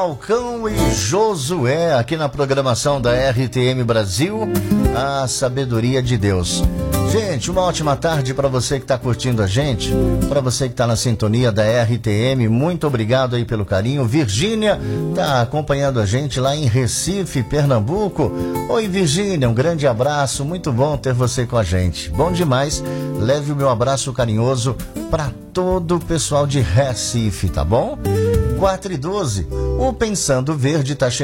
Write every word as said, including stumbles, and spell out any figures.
Falcão e Josué, aqui na programação da R T M Brasil, a sabedoria de Deus. Gente, uma ótima tarde para você que está curtindo a gente, para você que está na sintonia da R T M, muito obrigado aí pelo carinho. Virgínia está acompanhando a gente lá em Recife, Pernambuco. Oi, Virgínia, um grande abraço, muito bom ter você com a gente. Bom demais, leve o meu abraço carinhoso para todo o pessoal de Recife, tá bom? quatro e doze, o Pensando Verde tá chegando.